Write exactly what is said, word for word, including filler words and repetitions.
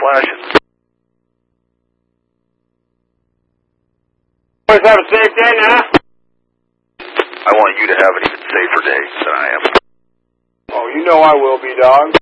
flashing. Boys have a safe day now? I want you to have an even safer day than I am. Oh, you know I will be, dog.